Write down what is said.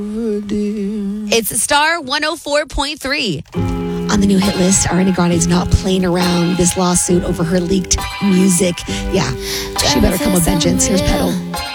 It's Star 104.3. On the new hit list, Ariana Grande's not playing around this lawsuit over her leaked music. Yeah, she better come with vengeance. Here's Petal.